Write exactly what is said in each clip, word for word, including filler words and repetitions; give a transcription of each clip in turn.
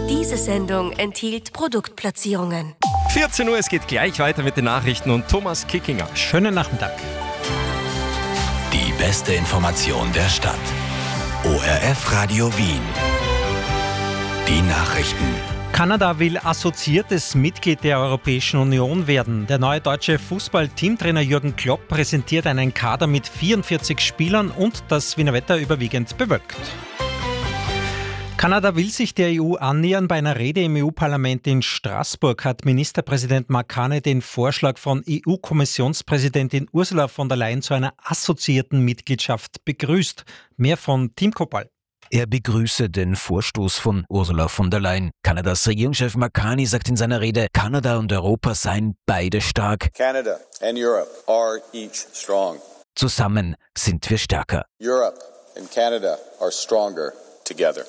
Diese Sendung enthielt Produktplatzierungen. vierzehn Uhr, es geht gleich weiter mit den Nachrichten und Thomas Kickinger. Schönen Nachmittag. Die beste Information der Stadt. O R F Radio Wien. Die Nachrichten. Kanada will assoziiertes Mitglied der Europäischen Union werden. Der neue deutsche Fußball-Teamtrainer Jürgen Klopp präsentiert einen Kader mit vierundvierzig Spielern und das Wiener Wetter überwiegend bewölkt. Kanada will sich der E U annähern. Bei einer Rede im E U-Parlament in Straßburg hat Ministerpräsident Mark Carney den Vorschlag von E U-Kommissionspräsidentin Ursula von der Leyen zu einer assoziierten Mitgliedschaft begrüßt. Mehr von Tim Koppal. Er begrüße den Vorstoß von Ursula von der Leyen. Kanadas Regierungschef Mark Carney sagt in seiner Rede, Kanada und Europa seien beide stark. Canada and Europe are each strong. Zusammen sind wir stärker. Europe and Canada are stronger together.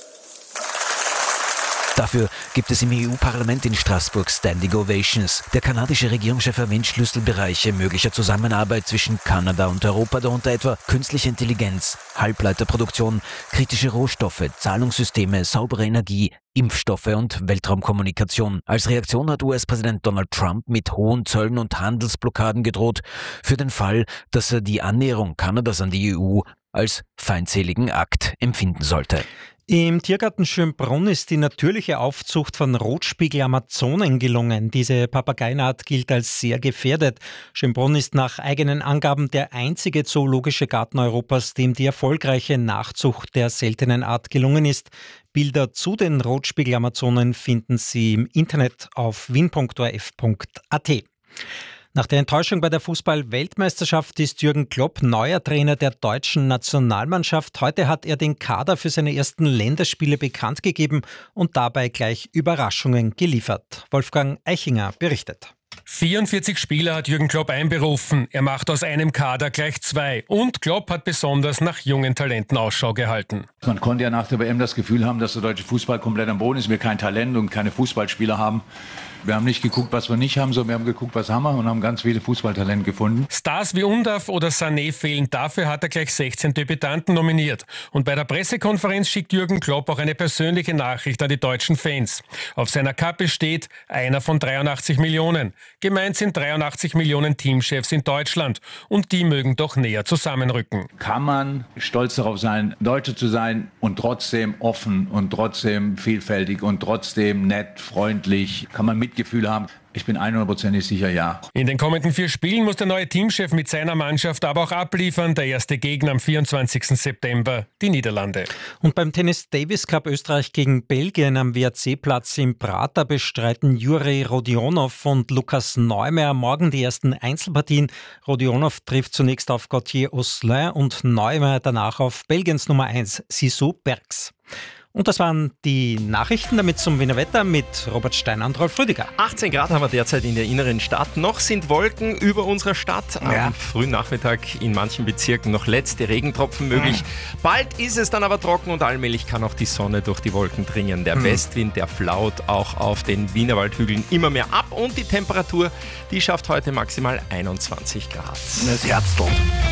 Dafür gibt es im E U-Parlament in Straßburg Standing Ovations. Der kanadische Regierungschef erwähnt Schlüsselbereiche möglicher Zusammenarbeit zwischen Kanada und Europa, darunter etwa künstliche Intelligenz, Halbleiterproduktion, kritische Rohstoffe, Zahlungssysteme, saubere Energie, Impfstoffe und Weltraumkommunikation. Als Reaktion hat U S-Präsident Donald Trump mit hohen Zöllen und Handelsblockaden gedroht, für den Fall, dass er die Annäherung Kanadas an die E U als feindseligen Akt empfinden sollte. Im Tiergarten Schönbrunn ist die natürliche Aufzucht von Rotspiegel-Amazonen gelungen. Diese Papageienart gilt als sehr gefährdet. Schönbrunn ist nach eigenen Angaben der einzige zoologische Garten Europas, dem die erfolgreiche Nachzucht der seltenen Art gelungen ist. Bilder zu den Rotspiegel-Amazonen finden Sie im Internet auf wien punkt o r f punkt a t. Nach der Enttäuschung bei der Fußball-Weltmeisterschaft ist Jürgen Klopp neuer Trainer der deutschen Nationalmannschaft. Heute hat er den Kader für seine ersten Länderspiele bekannt gegeben und dabei gleich Überraschungen geliefert. Wolfgang Eichinger berichtet. vierundvierzig Spieler hat Jürgen Klopp einberufen. Er macht aus einem Kader gleich zwei. Und Klopp hat besonders nach jungen Talenten Ausschau gehalten. Man konnte ja nach der W M das Gefühl haben, dass der deutsche Fußball komplett am Boden ist, wir kein Talent und keine Fußballspieler haben. Wir haben nicht geguckt, was wir nicht haben, sondern wir haben geguckt, was haben wir und haben ganz viele Fußballtalente gefunden. Stars wie Undav oder Sané fehlen. Dafür hat er gleich sechzehn Debütanten nominiert. Und bei der Pressekonferenz schickt Jürgen Klopp auch eine persönliche Nachricht an die deutschen Fans. Auf seiner Kappe steht, einer von dreiundachtzig Millionen. Gemeint sind dreiundachtzig Millionen Teamchefs in Deutschland. Und die mögen doch näher zusammenrücken. Kann man stolz darauf sein, Deutsche zu sein und trotzdem offen und trotzdem vielfältig und trotzdem nett, freundlich? Kann man Mitgefühl haben? Ich bin hundertprozentig sicher, ja. In den kommenden vier Spielen muss der neue Teamchef mit seiner Mannschaft aber auch abliefern. Der erste Gegner am vierundzwanzigsten September, die Niederlande. Und beim Tennis Davis Cup Österreich gegen Belgien am W R C-Platz in Prater bestreiten Juri Rodionov und Lukas Neumeier morgen die ersten Einzelpartien. Rodionov trifft zunächst auf Gauthier Osselin und Neumeier danach auf Belgiens Nummer eins, Sissou Bergs. Und das waren die Nachrichten, damit zum Wiener Wetter mit Robert Steiner und Rolf Rüdiger. achtzehn Grad haben wir derzeit in der inneren Stadt. Noch sind Wolken über unserer Stadt. Am Ja. frühen Nachmittag in manchen Bezirken noch letzte Regentropfen möglich. Mhm. Bald ist es dann aber trocken und allmählich kann auch die Sonne durch die Wolken dringen. Der mhm. Westwind, der flaut auch auf den Wienerwaldhügeln immer mehr ab. Und die Temperatur, die schafft heute maximal einundzwanzig Grad. Das Herbstl.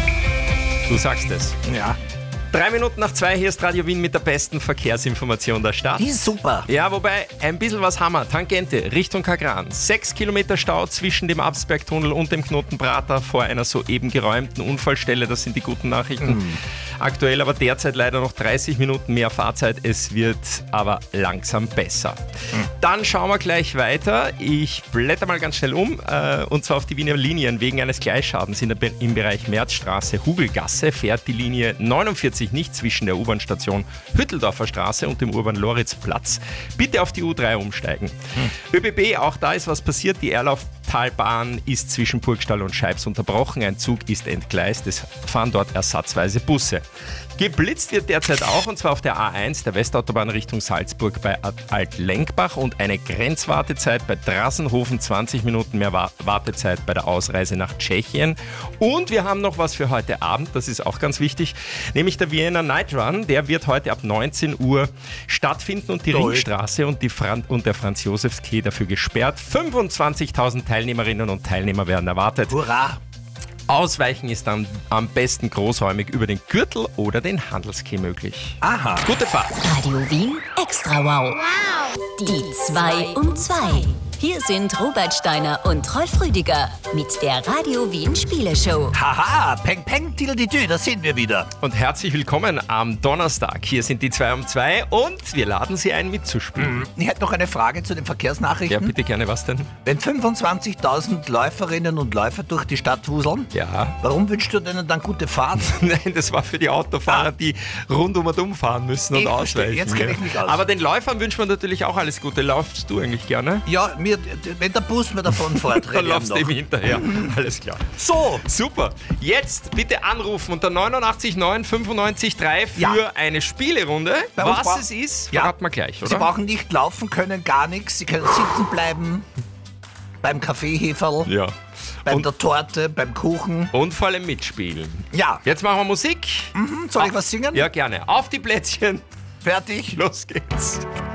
Du sagst es. Ja. Drei Minuten nach zwei, hier ist Radio Wien mit der besten Verkehrsinformation der Stadt. Die ist super. Ja, wobei, ein bisschen was haben wir. Tangente, Richtung Kagran. Sechs Kilometer Stau zwischen dem Absbergtunnel und dem Knoten Prater vor einer soeben geräumten Unfallstelle. Das sind die guten Nachrichten. Mm. Aktuell aber derzeit leider noch dreißig Minuten mehr Fahrzeit. Es wird aber langsam besser. Mm. Dann schauen wir gleich weiter. Ich blätter mal ganz schnell um. Äh, und zwar auf die Wiener Linien. Wegen eines Gleisschadens in der, im Bereich Märzstraße, Hugelgasse, fährt die Linie neunundvierzig nicht zwischen der U-Bahn-Station Hütteldorfer Straße und dem Urban-Loritz-Platz. Bitte auf die U drei umsteigen. Hm. ÖBB, auch da ist was passiert. Die Erlauftalbahn ist zwischen Burgstall und Scheibs unterbrochen. Ein Zug ist entgleist. Es fahren dort ersatzweise Busse. Geblitzt wird derzeit auch, und zwar auf der A eins, der Westautobahn Richtung Salzburg bei Altlenkbach, und eine Grenzwartezeit bei Drassenhofen, zwanzig Minuten mehr Wartezeit bei der Ausreise nach Tschechien. Und wir haben noch was für heute Abend, das ist auch ganz wichtig, nämlich der Vienna Night Run. Der wird heute ab neunzehn Uhr stattfinden und die Toll. Ringstraße und, die Fran- und der Franz-Josefs-Quai dafür gesperrt. fünfundzwanzigtausend Teilnehmerinnen und Teilnehmer werden erwartet. Hurra! Ausweichen ist dann am besten großräumig über den Gürtel oder den Handelskeh möglich. Aha. Gute Fahrt. Radio Wien Extra Wow. Die zwei um zwei. Hier sind Robert Steiner und Rolf Rüdiger mit der Radio Wien Spieleshow. Haha, peng peng, tüdelidü, da sind wir wieder. Und herzlich willkommen am Donnerstag. Hier sind die zwei um zwei und wir laden Sie ein, mitzuspielen. Ich hätte noch eine Frage zu den Verkehrsnachrichten. Ja, bitte gerne, was denn? Wenn fünfundzwanzigtausend Läuferinnen und Läufer durch die Stadt wuseln, Ja. warum wünschst du denen dann gute Fahrt? Nein, das war für die Autofahrer, die rund um und um fahren müssen und Ich verstehe, ausweichen. jetzt kenn ich mich aus. Aber den Läufern wünscht man natürlich auch alles Gute. Laufst du eigentlich gerne? Ja, mir, wenn der Bus mir davon fährt, Dann rede ich laufst du ihm noch. hinterher. Alles klar. So, Super. Jetzt bitte anrufen unter neunundachtzig neun fünfundneunzig drei für Ja. eine Spielerunde. Bei uns Was bra- es ist, Ja. verraten wir gleich, Sie oder? brauchen nicht laufen können, gar nichts. Sie können sitzen bleiben, beim Kaffeeheferl, Ja. bei Und, der Torte, beim Kuchen. und vor allem mitspielen. Ja, Jetzt machen wir Musik. hm, soll ich was singen? Ja, gerne. Auf die Plätzchen. Fertig? Los geht's.